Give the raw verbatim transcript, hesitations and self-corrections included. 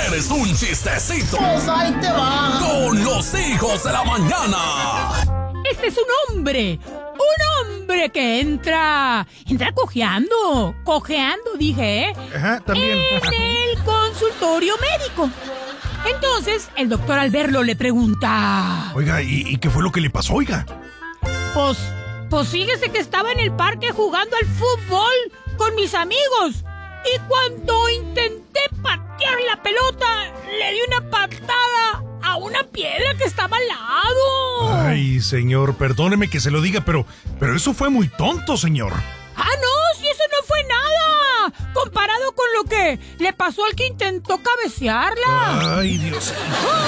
quieres un chistecito? Pues ahí te va. Con los hijos de la mañana. Este es un hombre, un hombre que entra, entra cojeando, cojeando dije, ¿eh? Ajá, también. En el consultorio médico. Entonces, el doctor al verlo le pregunta... Oiga, ¿y, y qué fue lo que le pasó, oiga? Pues, pues fíjese que estaba en el parque jugando al fútbol con mis amigos. Y cuando intenté patear la pelota, le di una patada a una piedra que estaba al lado. Ay, señor, perdóneme que se lo diga, pero, pero eso fue muy tonto, señor. ¡Ah, no! ¡Si eso no fue nada! Comparado con lo que le pasó al que intentó cabecearla. Ay, Dios.